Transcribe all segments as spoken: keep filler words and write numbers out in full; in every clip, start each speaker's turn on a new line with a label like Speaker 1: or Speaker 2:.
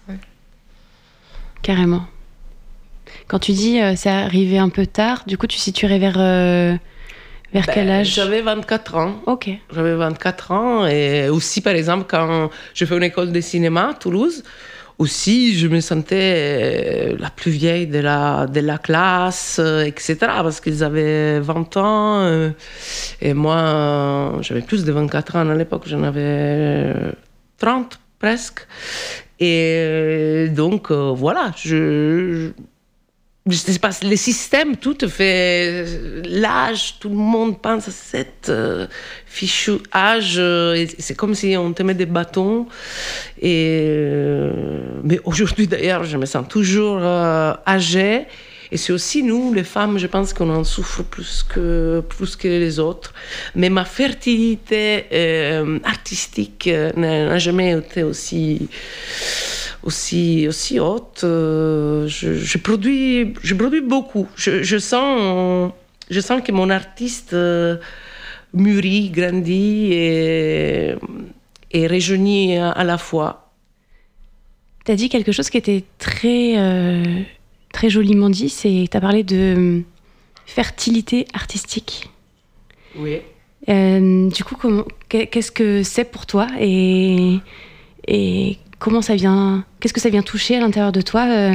Speaker 1: Ouais.
Speaker 2: Carrément. Quand tu dis euh, c'est arrivé un peu tard, du coup tu situerais vers, euh, vers
Speaker 3: ben,
Speaker 2: quel âge?
Speaker 3: J'avais vingt-quatre ans.
Speaker 2: Ok.
Speaker 3: J'avais vingt-quatre ans et aussi par exemple quand je fais une école de cinéma à Toulouse, aussi je me sentais la plus vieille de la, de la classe, et cetera. Parce qu'ils avaient vingt ans euh, et moi j'avais plus de vingt-quatre ans à l'époque, j'en avais trente presque. Et donc euh, voilà, je... je Je sais pas, le système, tout te fait l'âge, tout le monde pense à cet euh, fichu âge. Et c'est comme si on te met des bâtons. Et, euh, mais aujourd'hui, d'ailleurs, je me sens toujours euh, âgée. Et c'est aussi nous, les femmes, je pense qu'on en souffre plus que, plus que les autres. Mais ma fertilité euh, artistique euh, n'a jamais été aussi... aussi, aussi haute. Euh, je, je, produis, je produis beaucoup. Je, je, sens, je sens que mon artiste euh, mûrit, grandit et, et rajeunit à, à la fois.
Speaker 2: Tu as dit quelque chose qui était très, euh, très joliment dit, c'est tu as parlé de fertilité artistique.
Speaker 3: Oui.
Speaker 2: Euh, du coup, comment, qu'est-ce que c'est pour toi et, et comment ça vient, qu'est-ce que ça vient toucher à l'intérieur de toi euh...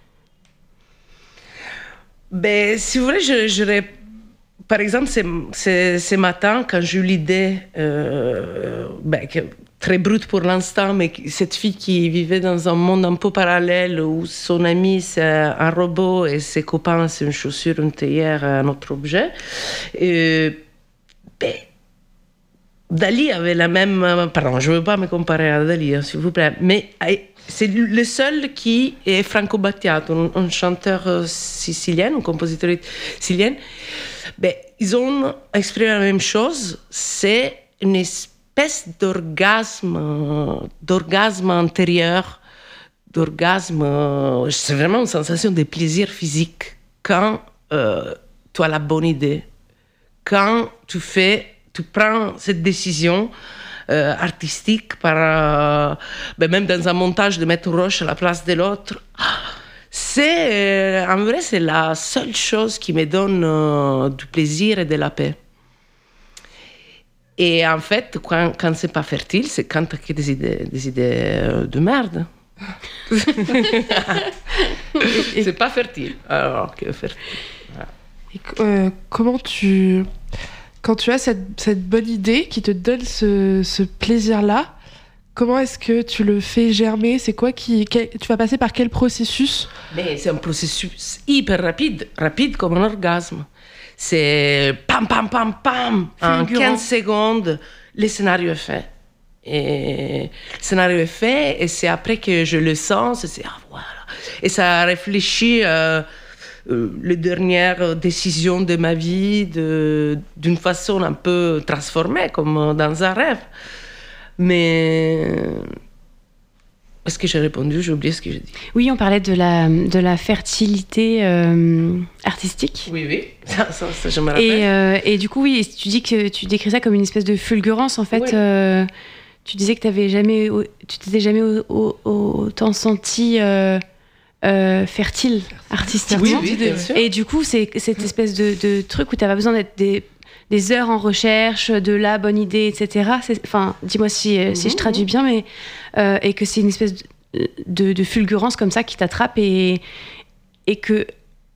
Speaker 3: Ben, si vous voulez, je, je par exemple, ce matin, quand j'ai eu l'idée, euh, ben, que, très brute pour l'instant, mais cette fille qui vivait dans un monde un peu parallèle où son ami c'est un robot et ses copains c'est une chaussure, une théière, un autre objet. Et, ben, Dali avait la même... Pardon, je ne veux pas me comparer à Dali, hein, s'il vous plaît, mais c'est le seul qui est Franco Battiato, un, un chanteur sicilien, un compositeur sicilien. Ben, ils ont exprimé la même chose, c'est une espèce d'orgasme, d'orgasme intérieur, d'orgasme... C'est vraiment une sensation de plaisir physique quand euh, tu as la bonne idée, quand tu fais... tu prends cette décision euh, artistique par, euh, ben même dans un montage de mettre Roche à la place de l'autre. C'est, euh, en vrai, c'est la seule chose qui me donne euh, du plaisir et de la paix. Et en fait, quand, quand c'est pas fertile, c'est quand tu as des idées, des idées de merde. et, c'est pas fertile. Alors que fertile. Voilà.
Speaker 1: Et, euh, comment tu... Quand tu as cette, cette bonne idée qui te donne ce, ce plaisir-là, comment est-ce que tu le fais germer? C'est quoi qui... Quel, tu vas passer par quel processus?
Speaker 3: Mais c'est un processus hyper rapide, rapide comme un orgasme. C'est pam, pam, pam, pam. En quinze secondes, le scénario est fait. Et le scénario est fait, et c'est après que je le sens, c'est ah, voilà. Et ça réfléchit... Euh, Euh, les dernières décisions de ma vie de, d'une façon un peu transformée, comme dans un rêve. Mais... Est-ce que j'ai répondu? J'ai oublié ce que j'ai dit.
Speaker 2: Oui, on parlait de la, de la fertilité euh, artistique.
Speaker 3: Oui, oui, ça, ça, ça je me rappelle.
Speaker 2: Et, euh, et du coup, oui, tu dis que tu décris ça comme une espèce de fulgurance, en fait. Oui. Euh, tu disais que t'avais jamais, tu t'étais jamais au, au, autant senti... Euh, Euh, fertile artistiquement.
Speaker 3: Oui, oui, bien sûr.
Speaker 2: Et du coup, c'est cette espèce de, de truc où tu n'as pas besoin d'être des, des heures en recherche, de la bonne idée, et cetera. Enfin, dis-moi si, mmh. si je traduis bien, mais euh, et que c'est une espèce de, de, de fulgurance comme ça qui t'attrape et, et que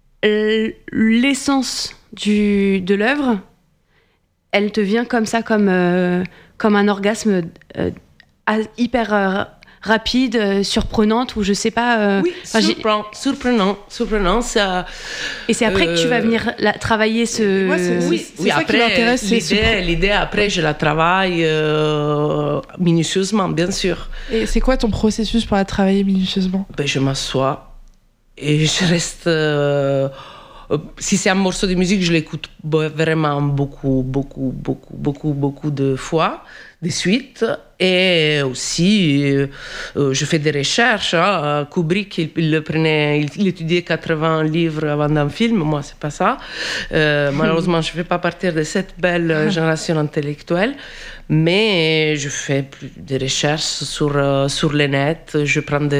Speaker 2: l'essence du, de l'œuvre, elle te vient comme ça, comme, euh, comme un orgasme euh, hyper... Euh, rapide, euh, surprenante, ou je sais pas... Euh,
Speaker 3: oui, surprenant, surprenant, surprenant, ça...
Speaker 2: Et c'est après euh, que tu vas venir la, travailler ce...
Speaker 1: Moi, c'est,
Speaker 3: oui,
Speaker 1: c'est, c'est
Speaker 3: oui,
Speaker 1: ça
Speaker 3: après,
Speaker 1: qui m'intéresse.
Speaker 3: L'idée,
Speaker 1: c'est
Speaker 3: l'idée, après, je la travaille euh, minutieusement, bien sûr.
Speaker 1: Et c'est quoi ton processus pour la travailler minutieusement?
Speaker 3: Ben, je m'assois et je reste... Euh, si c'est un morceau de musique, je l'écoute vraiment beaucoup, beaucoup, beaucoup, beaucoup, beaucoup de fois, de suite. Et aussi, euh, je fais des recherches. Hein. Kubrick, il, il, le prenait, il, il étudiait quatre-vingts livres avant d'un film. Moi, c'est pas ça. Euh, malheureusement, je ne fais pas partie de cette belle génération intellectuelle. Mais je fais des recherches sur, sur le net. Je prends des